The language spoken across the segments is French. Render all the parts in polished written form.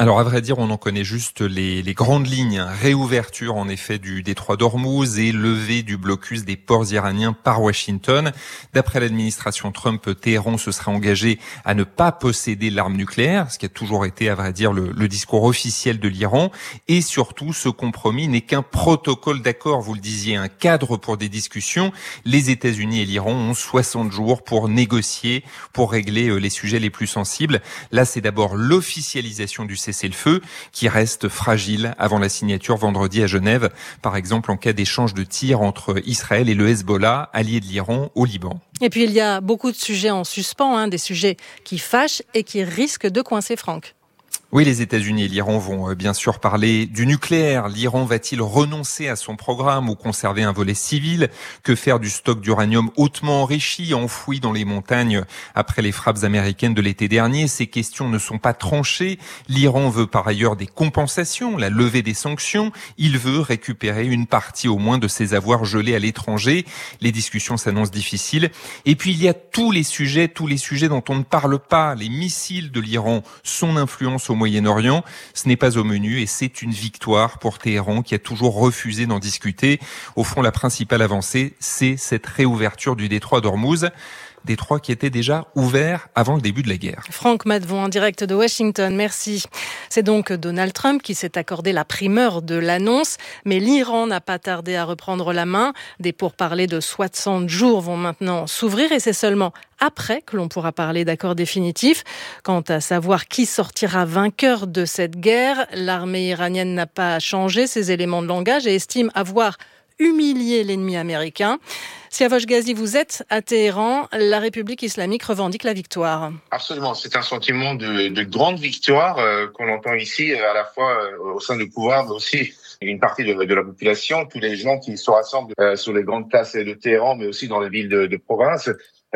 Alors à vrai dire, on en connaît juste les grandes lignes. Réouverture en effet du détroit d'Ormuz et levée du blocus des ports iraniens par Washington. D'après l'administration Trump, Téhéran se serait engagé à ne pas posséder l'arme nucléaire, ce qui a toujours été à vrai dire le discours officiel de l'Iran. Et surtout, ce compromis n'est qu'un protocole d'accord, vous le disiez, un cadre pour des discussions. Les États-Unis et l'Iran ont 60 jours pour négocier, pour régler les sujets les plus sensibles. Là, c'est d'abord l'officialisation du cessez-le-feu qui reste fragile avant la signature vendredi à Genève, par exemple en cas d'échange de tirs entre Israël et le Hezbollah, allié de l'Iran au Liban. Et puis il y a beaucoup de sujets en suspens, des sujets qui fâchent et qui risquent de coincer Franck. Oui, les États-Unis et l'Iran vont bien sûr parler du nucléaire. L'Iran va-t-il renoncer à son programme ou conserver un volet civil? Que faire du stock d'uranium hautement enrichi, enfoui dans les montagnes après les frappes américaines de l'été dernier? Ces questions ne sont pas tranchées. L'Iran veut par ailleurs des compensations, la levée des sanctions. Il veut récupérer une partie au moins de ses avoirs gelés à l'étranger. Les discussions s'annoncent difficiles. Et puis il y a tous les sujets dont on ne parle pas. Les missiles de l'Iran, son influence au Moyen-Orient, ce n'est pas au menu et c'est une victoire pour Téhéran qui a toujours refusé d'en discuter. Au fond, la principale avancée, c'est cette réouverture du détroit d'Ormuz. Détroit qui était déjà ouvert avant le début de la guerre. Franck Madvon en direct de Washington, merci. C'est donc Donald Trump qui s'est accordé la primeur de l'annonce, mais l'Iran n'a pas tardé à reprendre la main. Des pourparlers de 60 jours vont maintenant s'ouvrir et c'est seulement après que l'on pourra parler d'accord définitif. Quant à savoir qui sortira vainqueur de cette guerre, l'armée iranienne n'a pas changé ses éléments de langage et estime avoir humilié l'ennemi américain. Siavosh Ghazi, vous êtes à Téhéran. La République islamique revendique la victoire. Absolument, c'est un sentiment de grande victoire qu'on entend ici, à la fois au sein du pouvoir, mais aussi une partie de la population, tous les gens qui se rassemblent sur les grandes places de Téhéran, mais aussi dans les villes de province.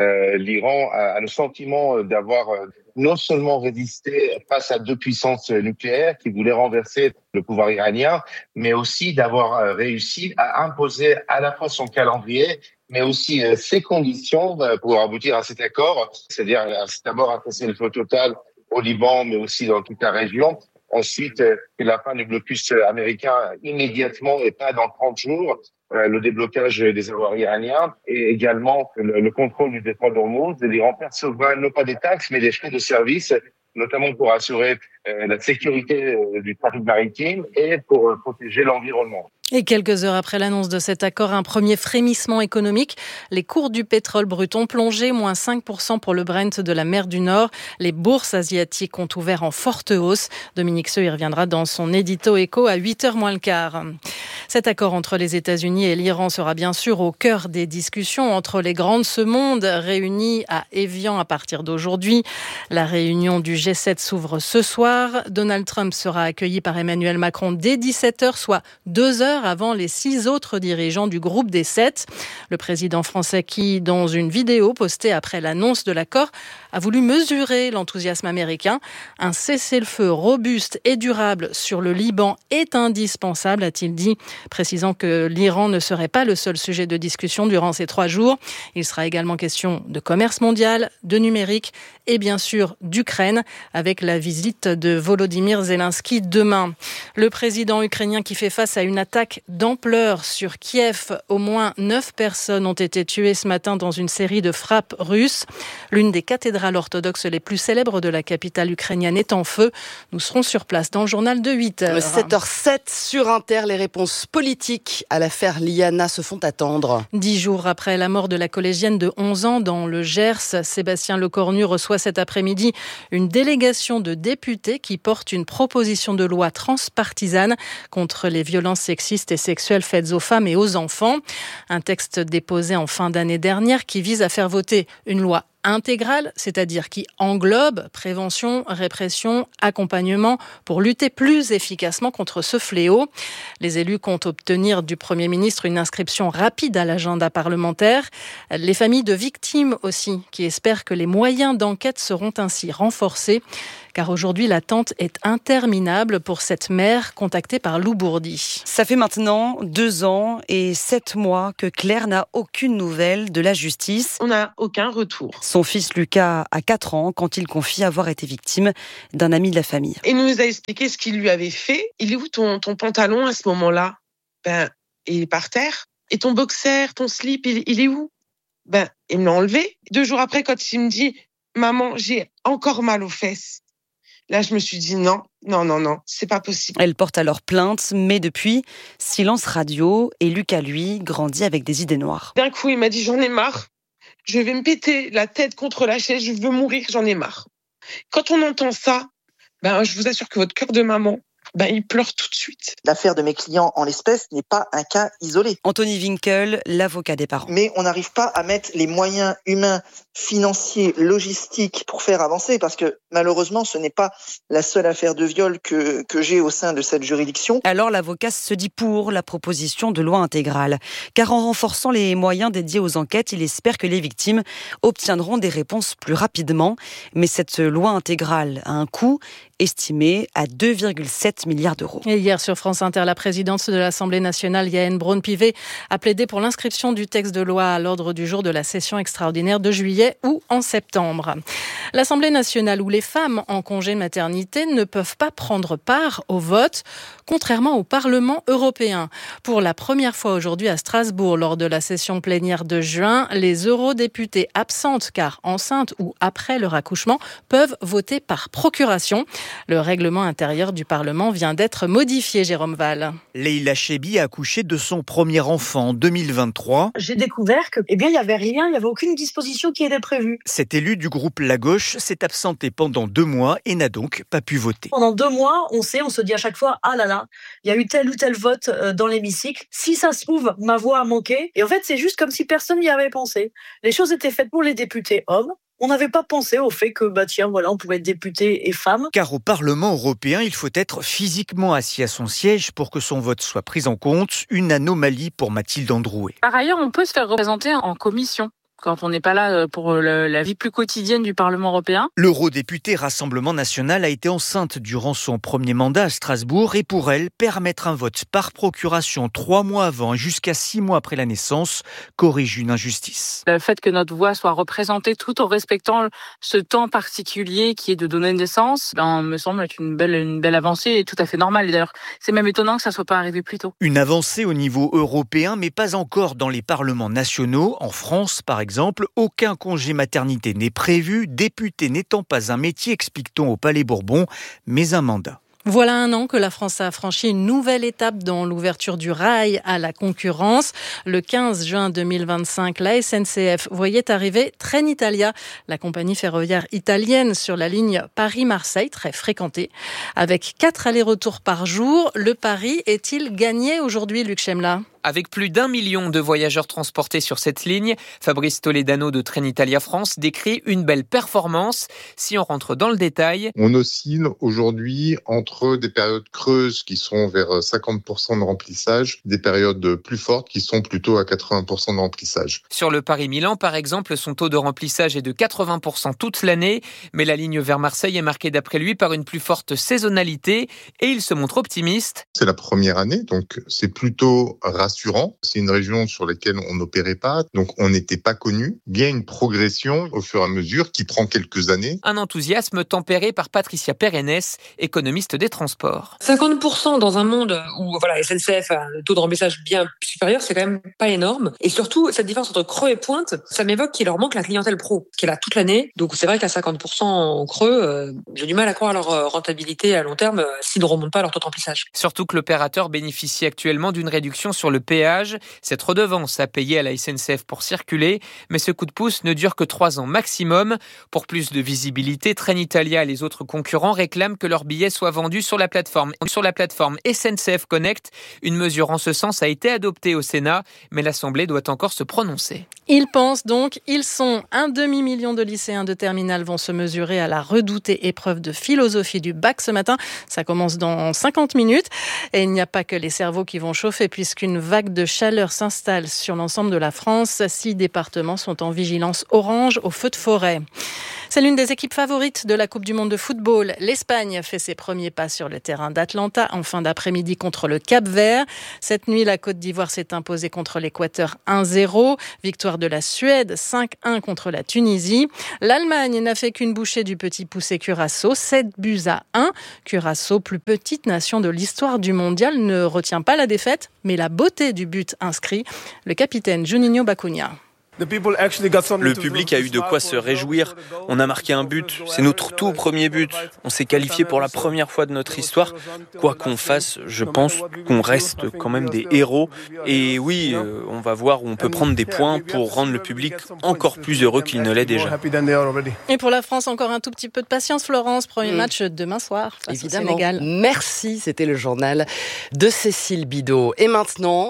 L'Iran a le sentiment d'avoir non seulement résisté face à deux puissances nucléaires qui voulaient renverser le pouvoir iranien, mais aussi d'avoir réussi à imposer à la fois son calendrier, mais aussi ses conditions pour aboutir à cet accord, c'est-à-dire d'abord un cessez-le-feu total au Liban, mais aussi dans toute la région. Ensuite, la fin du blocus américain immédiatement et pas dans 30 jours. Le déblocage des avoirs iraniens et également le contrôle du détroit d'Ormuz. L'Iran percevra non pas des taxes, mais des frais de service, notamment pour assurer la sécurité du trafic maritime et pour protéger l'environnement. Et quelques heures après l'annonce de cet accord, un premier frémissement économique. Les cours du pétrole brut ont plongé, moins 5% pour le Brent de la mer du Nord. Les bourses asiatiques ont ouvert en forte hausse. Dominique Seux y reviendra dans son édito éco à 8h moins le quart. Cet accord entre les États-Unis et l'Iran sera bien sûr au cœur des discussions entre les grands de ce monde réunis à Évian à partir d'aujourd'hui. La réunion du G7 s'ouvre ce soir. Donald Trump sera accueilli par Emmanuel Macron dès 17h, soit 2 heures avant les 6 autres dirigeants du groupe des 7. Le président français qui, dans une vidéo postée après l'annonce de l'accord, a voulu mesurer l'enthousiasme américain. Un cessez-le-feu robuste et durable sur le Liban est indispensable, a-t-il dit, précisant que l'Iran ne serait pas le seul sujet de discussion durant ces 3 jours. Il sera également question de commerce mondial, de numérique et bien sûr d'Ukraine, avec la visite de Volodymyr Zelensky demain. Le président ukrainien qui fait face à une attaque d'ampleur sur Kiev. Au moins 9 personnes ont été tuées ce matin dans une série de frappes russes. L'une des cathédrales orthodoxes les plus célèbres de la capitale ukrainienne est en feu. Nous serons sur place dans le journal de 8h. 7h07 sur Inter, les réponses politiques à l'affaire Liana se font attendre. 10 jours après la mort de la collégienne de 11 ans dans le Gers, Sébastien Lecornu reçoit cet après-midi une délégation de députés qui porte une proposition de loi transpartisane contre les violences sexistes et sexuelles faites aux femmes et aux enfants. Un texte déposé en fin d'année dernière qui vise à faire voter une loi intégrale, c'est-à-dire qui englobe prévention, répression, accompagnement pour lutter plus efficacement contre ce fléau. Les élus comptent obtenir du Premier ministre une inscription rapide à l'agenda parlementaire. Les familles de victimes aussi, qui espèrent que les moyens d'enquête seront ainsi renforcés. car aujourd'hui l'attente est interminable pour cette mère contactée par Lou Bourdi. Ça fait maintenant 2 ans et 7 mois que Claire n'a aucune nouvelle de la justice. On n'a aucun retour. Son fils Lucas a 4 ans quand il confie avoir été victime d'un ami de la famille. Il nous a expliqué ce qu'il lui avait fait. Il est où ton pantalon à ce moment-là ? Il est par terre. Et ton boxer, ton slip, il est où ? Il me l'a enlevé. 2 jours après, quand il me dit « Maman, j'ai encore mal aux fesses », là, je me suis dit non, c'est pas possible. Elle porte alors plainte, mais depuis, silence radio. Et Lucas, lui, grandit avec des idées noires. D'un coup, il m'a dit « J'en ai marre. Je vais me péter la tête contre la chaise. Je veux mourir, j'en ai marre. » Quand on entend ça, je vous assure que votre cœur de maman, il pleure tout de suite. L'affaire de mes clients en l'espèce n'est pas un cas isolé. Anthony Winkel, l'avocat des parents. Mais on n'arrive pas à mettre les moyens humains, financiers, logistiques pour faire avancer, parce que malheureusement, ce n'est pas la seule affaire de viol que j'ai au sein de cette juridiction. Alors l'avocat se dit pour la proposition de loi intégrale, car en renforçant les moyens dédiés aux enquêtes, il espère que les victimes obtiendront des réponses plus rapidement. Mais cette loi intégrale a un coût estimé à 2,7 milliards d'euros. Et hier sur France Inter, la présidente de l'Assemblée nationale, Yaël Braun-Pivet, a plaidé pour l'inscription du texte de loi à l'ordre du jour de la session extraordinaire de juillet ou en septembre. L'Assemblée nationale, où les femmes en congé maternité ne peuvent pas prendre part au vote, contrairement au Parlement européen. Pour la première fois aujourd'hui à Strasbourg, lors de la session plénière de juin, les eurodéputés absentes, car enceintes ou après leur accouchement, peuvent voter par procuration. Le règlement intérieur du Parlement vient d'être modifié, Jérôme Val. Leïla Chebbi a accouché de son premier enfant en 2023. J'ai découvert que, il y avait rien, il n'y avait aucune disposition qui était prévue. Cet élu du groupe La Gauche s'est absenté pendant 2 mois et n'a donc pas pu voter. Pendant 2 mois, on se dit à chaque fois, ah là là, il y a eu tel ou tel vote dans l'hémicycle. Si ça se trouve, ma voix a manqué. Et en fait, c'est juste comme si personne n'y avait pensé. Les choses étaient faites pour les députés hommes. On n'avait pas pensé au fait que, on pouvait être député et femme. Car au Parlement européen, il faut être physiquement assis à son siège pour que son vote soit pris en compte. Une anomalie pour Mathilde Androuet. Par ailleurs, on peut se faire représenter en commission quand on n'est pas là pour la vie plus quotidienne du Parlement européen. L'eurodéputée Rassemblement National a été enceinte durant son premier mandat à Strasbourg et pour elle, permettre un vote par procuration 3 mois avant et jusqu'à 6 mois après la naissance corrige une injustice. Le fait que notre voix soit représentée tout en respectant ce temps particulier qui est de donner naissance, me semble être une belle avancée et tout à fait normale. Et d'ailleurs, c'est même étonnant que ça soit pas arrivé plus tôt. Une avancée au niveau européen, mais pas encore dans les parlements nationaux. En France, par exemple, aucun congé maternité n'est prévu, député n'étant pas un métier, explique-t-on au Palais Bourbon, mais un mandat. Voilà 1 an que la France a franchi une nouvelle étape dans l'ouverture du rail à la concurrence. Le 15 juin 2025, la SNCF voyait arriver Trenitalia, la compagnie ferroviaire italienne sur la ligne Paris-Marseille, très fréquentée. Avec 4 allers-retours par jour, le pari est-il gagné aujourd'hui, Luc Chemla ? Avec plus d'1 million de voyageurs transportés sur cette ligne, Fabrice Toledano de Trenitalia France décrit une belle performance. Si on rentre dans le détail, on oscille aujourd'hui entre des périodes creuses qui sont vers 50% de remplissage, des périodes plus fortes qui sont plutôt à 80% de remplissage. Sur le Paris-Milan, par exemple, son taux de remplissage est de 80% toute l'année, mais la ligne vers Marseille est marquée d'après lui par une plus forte saisonnalité et il se montre optimiste. C'est la première année, donc c'est plutôt rassurant. C'est une région sur laquelle on n'opérait pas, donc on n'était pas connu. Il y a une progression au fur et à mesure qui prend quelques années. Un enthousiasme tempéré par Patricia Perennes, économiste des transports. 50% dans un monde où SNCF a un taux de remplissage bien supérieur, c'est quand même pas énorme. Et surtout, cette différence entre creux et pointe, ça m'évoque qu'il leur manque la clientèle pro, qui est là toute l'année. Donc c'est vrai qu'à 50% en creux, j'ai du mal à croire à leur rentabilité à long terme s'ils ne remontent pas leur taux de remplissage. Surtout que l'opérateur bénéficie actuellement d'une réduction sur le péage. Cette redevance à payer à la SNCF pour circuler, mais ce coup de pouce ne dure que 3 ans maximum. Pour plus de visibilité, Trenitalia et les autres concurrents réclament que leurs billets soient vendus sur la plateforme SNCF Connect. Une mesure en ce sens a été adoptée au Sénat, mais l'Assemblée doit encore se prononcer. Ils pensent donc, ils sont 1 demi-million de lycéens de terminale vont se mesurer à la redoutée épreuve de philosophie du bac ce matin. Ça commence dans 50 minutes. Et il n'y a pas que les cerveaux qui vont chauffer puisqu'une vague de chaleur s'installe sur l'ensemble de la France. 6 départements sont en vigilance orange au feu de forêt. C'est l'une des équipes favorites de la Coupe du Monde de football. L'Espagne fait ses premiers pas sur le terrain d'Atlanta en fin d'après-midi contre le Cap-Vert. Cette nuit, la Côte d'Ivoire s'est imposée contre l'Équateur 1-0. Victoire de la Suède 5-1 contre la Tunisie. L'Allemagne n'a fait qu'une bouchée du petit poussé Curaçao, 7-1. Curaçao, plus petite nation de l'histoire du mondial, ne retient pas la défaite, mais la beauté du but inscrit. Le capitaine Juninho Bacuna. Le public a eu de quoi se réjouir. On a marqué un but. C'est notre tout premier but. On s'est qualifié pour la première fois de notre histoire. Quoi qu'on fasse, je pense qu'on reste quand même des héros. Et oui, on va voir où on peut prendre des points pour rendre le public encore plus heureux qu'il ne l'est déjà. Et pour la France, encore un tout petit peu de patience, Florence. Premier match demain soir face au Sénégal. Merci, c'était le journal de Cécile Bidot. Et maintenant,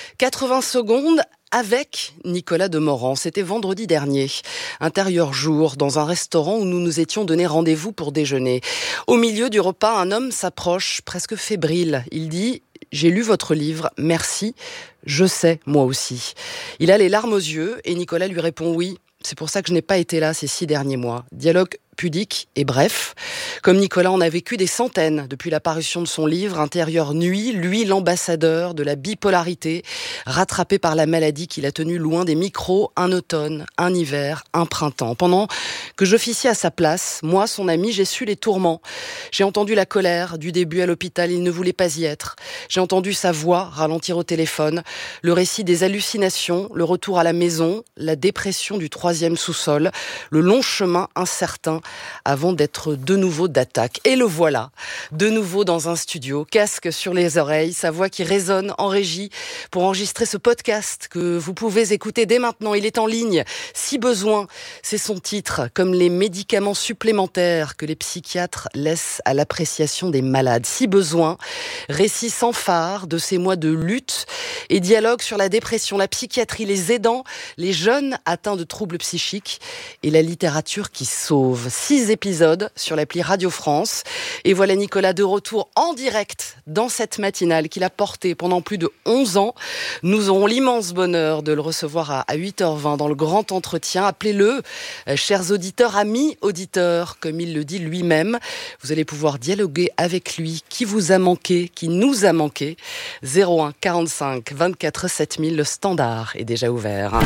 80 secondes avec Nicolas Demorand. C'était vendredi dernier. Intérieur jour, dans un restaurant où nous nous étions donné rendez-vous pour déjeuner. Au milieu du repas, un homme s'approche, presque fébrile. Il dit « J'ai lu votre livre, merci, je sais, moi aussi ». Il a les larmes aux yeux et Nicolas lui répond « Oui, c'est pour ça que je n'ai pas été là ces 6 derniers mois ». Dialogue pudique et bref. Comme Nicolas en a vécu des centaines depuis la parution de son livre Intérieur nuit, lui l'ambassadeur de la bipolarité, rattrapé par la maladie qu'il a tenu loin des micros un automne, un hiver, un printemps. Pendant que j'officiais à sa place, moi, son ami, j'ai su les tourments. J'ai entendu la colère du début à l'hôpital, il ne voulait pas y être. J'ai entendu sa voix ralentir au téléphone, le récit des hallucinations, le retour à la maison, la dépression du 3e sous-sol, le long chemin incertain avant d'être de nouveau d'attaque. Et le voilà, de nouveau dans un studio, casque sur les oreilles, sa voix qui résonne en régie pour enregistrer ce podcast que vous pouvez écouter dès maintenant. Il est en ligne, si besoin. C'est son titre, comme les médicaments supplémentaires que les psychiatres laissent à l'appréciation des malades. Si besoin, récit sans phare de ces mois de lutte et dialogue sur la dépression, la psychiatrie, les aidants, les jeunes atteints de troubles psychiques et la littérature qui sauve. 6 épisodes sur l'appli Radio France. Et voilà Nicolas de retour en direct dans cette matinale qu'il a portée pendant plus de 11 ans. Nous aurons l'immense bonheur de le recevoir à 8h20 dans le grand entretien. Appelez-le, chers auditeurs, amis auditeurs, comme il le dit lui-même. Vous allez pouvoir dialoguer avec lui. Qui vous a manqué, qui nous a manqué. 01 45 24 7000, le standard est déjà ouvert.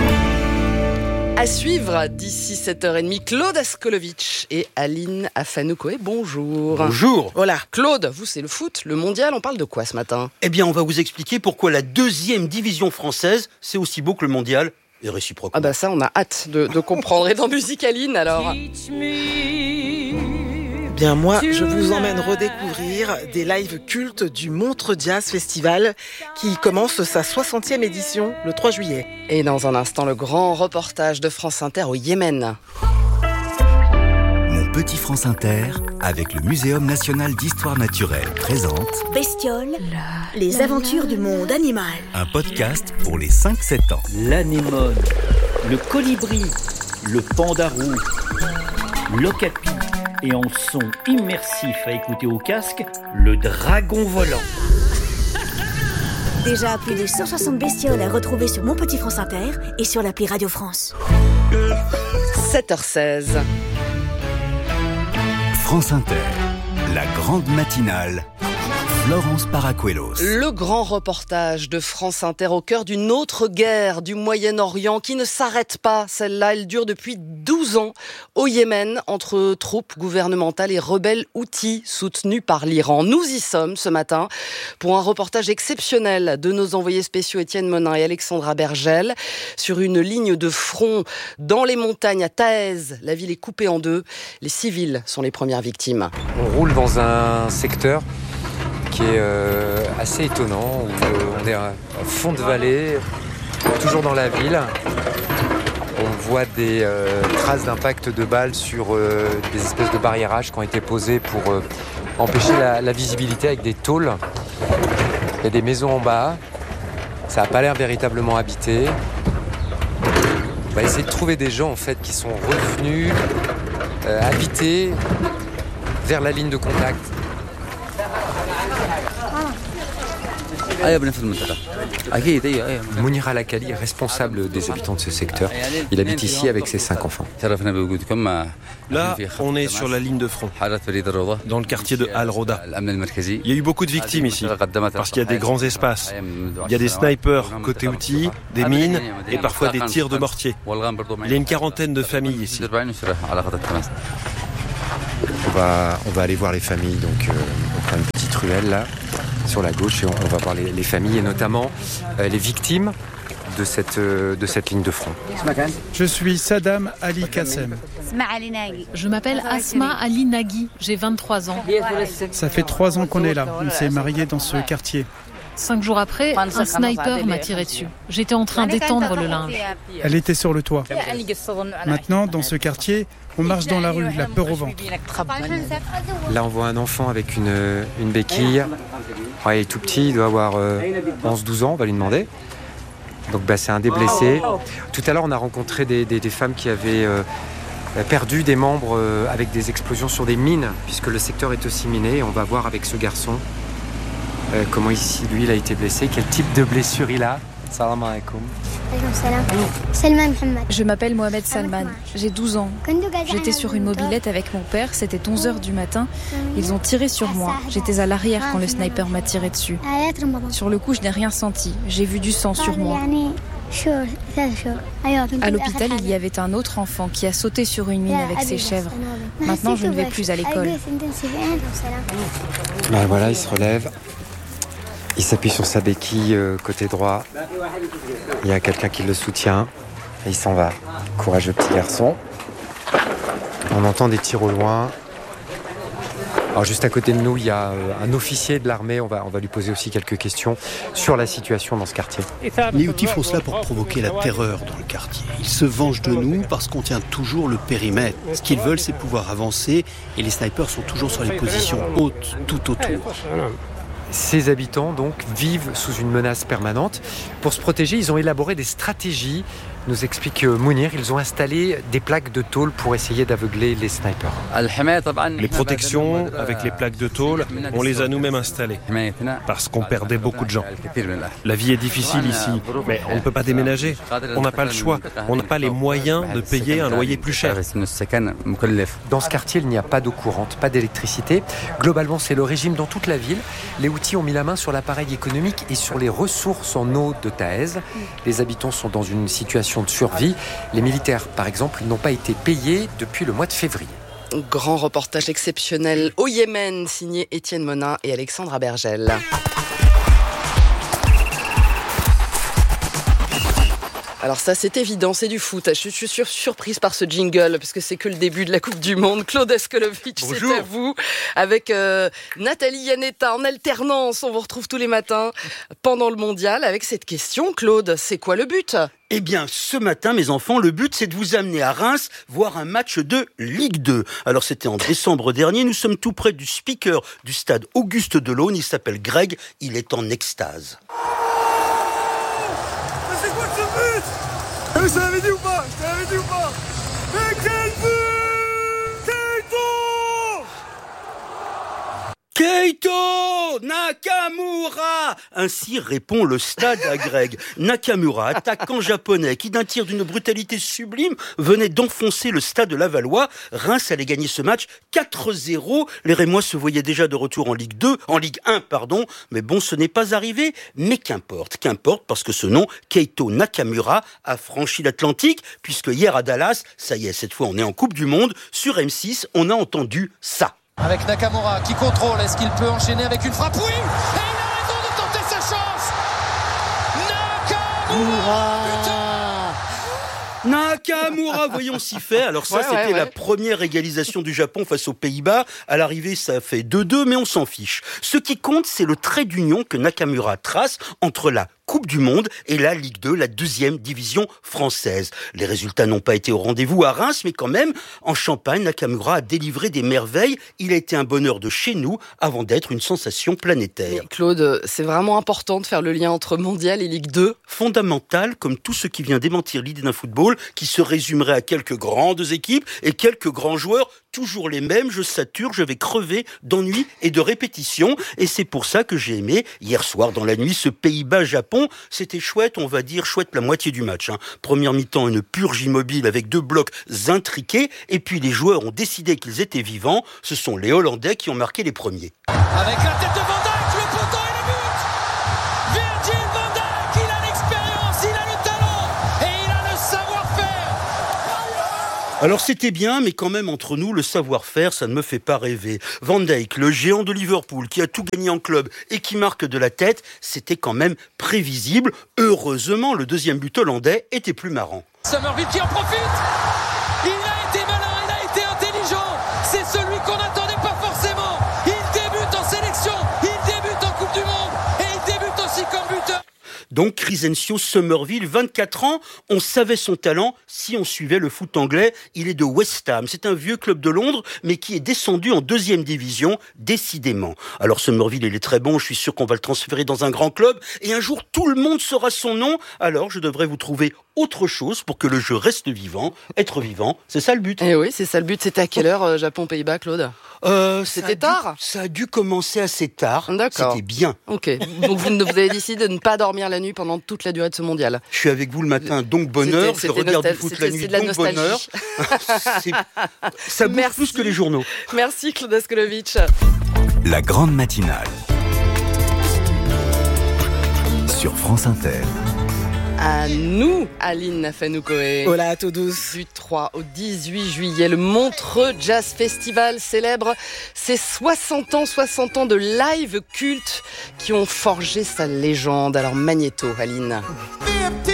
À suivre d'ici 7h30, Claude Askolovitch et Aline Afanoukoé. Bonjour. Bonjour. Voilà, Claude, vous c'est le foot, le mondial, on parle de quoi ce matin ? Eh bien, on va vous expliquer pourquoi la 2e division française, c'est aussi beau que le mondial, et réciproquement. Ah bah ça, on a hâte de comprendre. Et dans Musicaline, alors ? Bien moi, je vous emmène redécouvrir des lives cultes du Montreux Jazz Festival qui commence sa 60e édition le 3 juillet. Et dans un instant, le grand reportage de France Inter au Yémen. Mon petit France Inter, avec le Muséum national d'histoire naturelle, présente Bestioles, les aventures du monde animal. Un podcast pour les 5-7 ans. L'anémone, le colibri, le pandarou, l'okapi. Et en son immersif à écouter au casque, le dragon volant. Déjà plus de 160 bestioles à retrouver sur Mon Petit France Inter et sur l'appli Radio France. 7h16. France Inter, la grande matinale. Florence Paracuelos. Le grand reportage de France Inter au cœur d'une autre guerre du Moyen-Orient qui ne s'arrête pas. Celle-là, elle dure depuis 12 ans au Yémen entre troupes gouvernementales et rebelles houthis soutenus par l'Iran. Nous y sommes ce matin pour un reportage exceptionnel de nos envoyés spéciaux Étienne Monin et Alexandra Bergel sur une ligne de front dans les montagnes à Taez. La ville est coupée en deux. Les civils sont les premières victimes. On roule dans un secteur qui est assez étonnant, où on est à fond de vallée, toujours dans la ville. On voit des traces d'impact de balles sur des espèces de barriérages qui ont été posés pour empêcher la visibilité avec des tôles. Il y a des maisons en bas, ça n'a pas l'air véritablement habité. On va essayer de trouver des gens en fait, qui sont revenus habiter vers la ligne de contact. Mounir Al-Akali est responsable des habitants de ce secteur. Il habite ici avec ses 5 enfants. Là, on est sur la ligne de front, dans le quartier de Al-Roda. Il y a eu beaucoup de victimes ici, parce qu'il y a des grands espaces. Il y a des snipers côté outils, des mines et parfois des tirs de mortier. Il y a une quarantaine de familles ici. On va aller voir les familles, donc on prend une petite ruelle là, sur la gauche, et on va voir les familles et notamment les victimes de cette ligne de front. Je suis Saddam Ali Kassem. Je m'appelle Asma Ali Nagui, j'ai 23 ans. Ça fait 3 ans qu'on est là, on s'est mariés dans ce quartier. 5 jours après, un sniper m'a tiré dessus. J'étais en train d'étendre le linge. Elle était sur le toit. Maintenant, dans ce quartier, on marche dans la rue, la peur au ventre. Là, on voit un enfant avec une béquille. Il est tout petit, il doit avoir 11-12 ans, on va lui demander. Donc c'est un des blessés. Tout à l'heure, on a rencontré des femmes qui avaient perdu des membres avec des explosions sur des mines, puisque le secteur est aussi miné. Et on va voir avec ce garçon comment ici, lui, il a été blessé, quel type de blessure il a. Salam alaikum. Je m'appelle Mohamed Salman, j'ai 12 ans. J'étais sur une mobilette avec mon père, c'était 11h du matin. Ils ont tiré sur moi. J'étais à l'arrière quand le sniper m'a tiré dessus. Sur le coup, je n'ai rien senti. J'ai vu du sang sur moi. À l'hôpital, il y avait un autre enfant qui a sauté sur une mine avec ses chèvres. Maintenant, je ne vais plus à l'école. Voilà, il se relève. Il s'appuie sur sa béquille côté droit. Il y a quelqu'un qui le soutient. Et il s'en va. Courageux petit garçon. On entend des tirs au loin. Alors juste à côté de nous, il y a un officier de l'armée. On va lui poser aussi quelques questions sur la situation dans ce quartier. Les Houthis font cela pour provoquer la terreur dans le quartier. Ils se vengent de nous parce qu'on tient toujours le périmètre. Ce qu'ils veulent, c'est pouvoir avancer. Et les snipers sont toujours sur les positions hautes, tout autour. Ces habitants, donc, vivent sous une menace permanente. Pour se protéger, ils ont élaboré des stratégies, nous explique Mounir. Ils ont installé des plaques de tôle pour essayer d'aveugler les snipers. Les protections avec les plaques de tôle, on les a nous-mêmes installées, parce qu'on perdait beaucoup de gens. La vie est difficile ici, mais on ne peut pas déménager. On n'a pas le choix. On n'a pas les moyens de payer un loyer plus cher. Dans ce quartier, il n'y a pas d'eau courante, pas d'électricité. Globalement, c'est le régime dans toute la ville. Les Houthis ont mis la main sur l'appareil économique et sur les ressources en eau de Taez. Les habitants sont dans une situation de survie. Les militaires, par exemple, n'ont pas été payés depuis le mois de février. Grand reportage exceptionnel au Yémen, signé Étienne Monin et Alexandra Bergel. Alors ça, c'est évident, c'est du foot. Je suis surprise par ce jingle, parce que c'est que le début de la Coupe du Monde. Claude Escolovic, c'est à vous. Avec Nathalie Yanetta en alternance. On vous retrouve tous les matins pendant le Mondial avec cette question. Claude, c'est quoi le but ? Eh bien, ce matin, mes enfants, le but, c'est de vous amener à Reims voir un match de Ligue 2. Alors, c'était en décembre dernier. Nous sommes tout près du speaker du stade Auguste Delaune. Il s'appelle Greg. Il est en extase. Je te l'avais dit ou pas? Mais quel but! Keito Nakamura! Ainsi répond le stade à Greg. Nakamura, attaquant japonais, qui d'un tir d'une brutalité sublime venait d'enfoncer le stade de Lavallois. Reims allait gagner ce match 4-0. Les Rémois se voyaient déjà de retour en Ligue 1, mais bon, ce n'est pas arrivé. Mais qu'importe, parce que ce nom, Keito Nakamura, a franchi l'Atlantique, puisque hier à Dallas, ça y est, cette fois on est en Coupe du Monde, sur M6, on a entendu ça. Avec Nakamura qui contrôle, est-ce qu'il peut enchaîner avec une frappe? Oui! Et il a raison de tenter sa chance! Nakamura, voyons s'y fait. Alors ça, c'était la première égalisation du Japon face aux Pays-Bas. À l'arrivée, ça fait 2-2, mais on s'en fiche. Ce qui compte, c'est le trait d'union que Nakamura trace entre la Coupe du Monde et la Ligue 2, la deuxième division française. Les résultats n'ont pas été au rendez-vous à Reims, mais quand même, en Champagne, Nakamura a délivré des merveilles. Il a été un bonheur de chez nous avant d'être une sensation planétaire. Mais Claude, c'est vraiment important de faire le lien entre Mondial et Ligue 2. Fondamental, comme tout ce qui vient démentir l'idée d'un football qui se résumerait à quelques grandes équipes et quelques grands joueurs toujours les mêmes, je sature, je vais crever d'ennui et de répétition. Et c'est pour ça que j'ai aimé, hier soir dans la nuit, ce Pays-Bas-Japon. C'était chouette, on va dire chouette la moitié du match. Première mi-temps, une purge immobile avec 2 blocs intriqués. Et puis les joueurs ont décidé qu'ils étaient vivants. Ce sont les Hollandais qui ont marqué les premiers. Avec la tête de Van Dijk, le poteau et le but. Virgil van Dijk, il a l'expérience, il a le talent et il a le savoir-faire. Alors c'était bien, mais quand même entre nous, le savoir-faire, ça ne me fait pas rêver. Van Dijk, le géant de Liverpool, qui a tout gagné en club et qui marque de la tête, c'était quand même prévisible. Heureusement, le deuxième but hollandais était plus marrant. Summerville qui en profite. Il a été malin, il a été intelligent. C'est celui qu'on n'attendait pas forcément. Il débute en sélection, il débute en Coupe du Monde et il débute aussi comme buteur. Donc Crysencio Summerville, 24 ans, on savait son talent si on suivait le foot anglais. Il est de West Ham, c'est un vieux club de Londres, mais qui est descendu en 2e division, décidément. Alors Summerville, il est très bon, je suis sûr qu'on va le transférer dans un grand club, et un jour tout le monde saura son nom, alors je devrais vous trouver autre chose pour que le jeu reste vivant. Être vivant, c'est ça le but. Et oui, c'est ça le but. C'était à quelle heure, Japon-Pays-Bas, Claude ? C'était tard. Ça a dû commencer assez tard. D'accord. C'était bien. Ok. Donc vous avez décidé de ne pas dormir la nuit pendant toute la durée de ce mondial. Je suis avec vous le matin, donc bonheur. Je regarde du foot la nuit, donc bonheur. Ça bouge plus que les journaux. Merci Claude Askolovitch. La grande matinale sur France Inter. À nous, Aline Nafanoukoé. Hola à tous. Du 3 au 18 juillet, le Montreux Jazz Festival célèbre ses 60 ans de live culte qui ont forgé sa légende. Alors Magnéto, Aline.